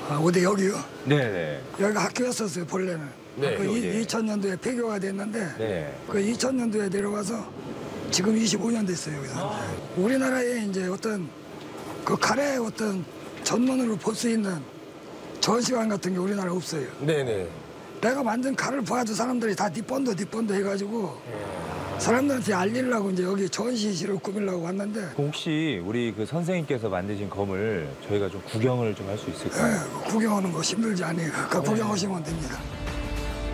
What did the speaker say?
아, 어디 여기요? 네네. 여기가 학교였었어요, 본래는. 네, 그 여기. 2000년도에 폐교가 됐는데 네. 그 2000년도에 내려와서 지금 25년 됐어요, 여기서. 우리나라에 이제 어떤 그 칼의 어떤 전문으로 볼 수 있는 전시관 같은 게 우리나라에 없어요. 네네. 내가 만든 칼을 봐도 사람들이 다 뒷번도 해가지고 사람들한테 알리려고 이제 여기 전시실을 꾸미려고 왔는데 혹시 우리 그 선생님께서 만드신 검을 저희가 좀 구경을 좀 할 수 있을까요? 구경하는 거 힘들지 않아요. 그 구경하시면 됩니다.